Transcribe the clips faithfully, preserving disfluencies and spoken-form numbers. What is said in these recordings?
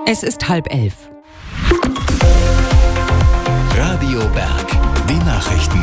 Es ist halb elf. Radio Berg, die Nachrichten.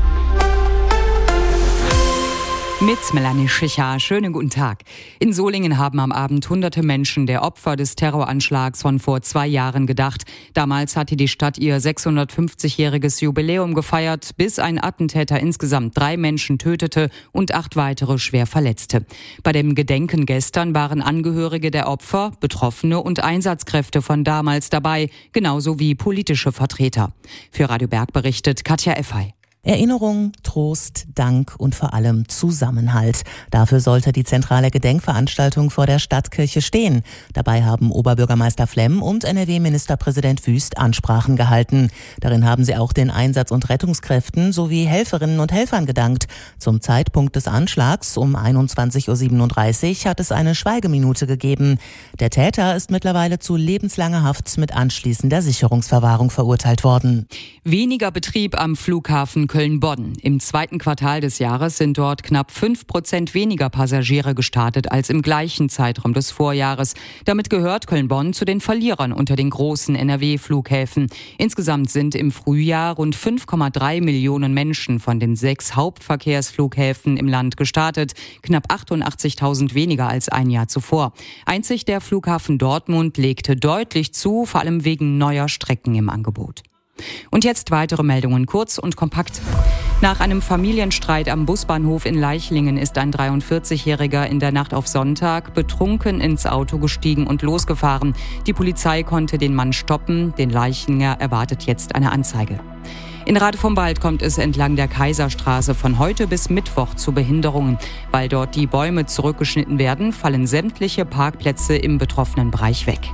Mit Melanie Schicher. Schönen guten Tag. In Solingen haben am Abend hunderte Menschen der Opfer des Terroranschlags von vor zwei Jahren gedacht. Damals hatte die Stadt ihr sechshundertfünfzigjähriges Jubiläum gefeiert, bis ein Attentäter insgesamt drei Menschen tötete und acht weitere schwer verletzte. Bei dem Gedenken gestern waren Angehörige der Opfer, Betroffene und Einsatzkräfte von damals dabei, genauso wie politische Vertreter. Für Radio Berg berichtet Katja Effey. Erinnerung, Trost, Dank und vor allem Zusammenhalt. Dafür sollte die zentrale Gedenkveranstaltung vor der Stadtkirche stehen. Dabei haben Oberbürgermeister Flemm und N R W-Ministerpräsident Wüst Ansprachen gehalten. Darin haben sie auch den Einsatz- und Rettungskräften sowie Helferinnen und Helfern gedankt. Zum Zeitpunkt des Anschlags um einundzwanzig Uhr siebenunddreißig hat es eine Schweigeminute gegeben. Der Täter ist mittlerweile zu lebenslanger Haft mit anschließender Sicherungsverwahrung verurteilt worden. Weniger Betrieb am Flughafen Köln-Bonn. Im zweiten Quartal des Jahres sind dort knapp fünf Prozent weniger Passagiere gestartet als im gleichen Zeitraum des Vorjahres. Damit gehört Köln-Bonn zu den Verlierern unter den großen N R W-Flughäfen. Insgesamt sind im Frühjahr rund fünf Komma drei Millionen Menschen von den sechs Hauptverkehrsflughäfen im Land gestartet. Knapp achtundachtzigtausend weniger als ein Jahr zuvor. Einzig der Flughafen Dortmund legte deutlich zu, vor allem wegen neuer Strecken im Angebot. Und jetzt weitere Meldungen, kurz und kompakt. Nach einem Familienstreit am Busbahnhof in Leichlingen ist ein dreiundvierzigjähriger in der Nacht auf Sonntag betrunken ins Auto gestiegen und losgefahren. Die Polizei konnte den Mann stoppen. Den Leichlinger erwartet jetzt eine Anzeige. In Rade vom Wald kommt es entlang der Kaiserstraße von heute bis Mittwoch zu Behinderungen. Weil dort die Bäume zurückgeschnitten werden, fallen sämtliche Parkplätze im betroffenen Bereich weg.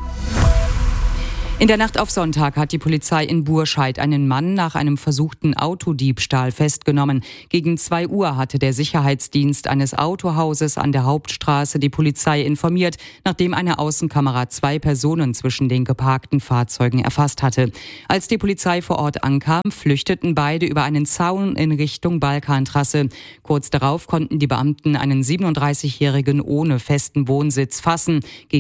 In der Nacht auf Sonntag hat die Polizei in Burscheid einen Mann nach einem versuchten Autodiebstahl festgenommen. Gegen zwei Uhr hatte der Sicherheitsdienst eines Autohauses an der Hauptstraße die Polizei informiert, nachdem eine Außenkamera zwei Personen zwischen den geparkten Fahrzeugen erfasst hatte. Als die Polizei vor Ort ankam, flüchteten beide über einen Zaun in Richtung Balkantrasse. Kurz darauf konnten die Beamten einen siebenunddreißigjährigen ohne festen Wohnsitz fassen.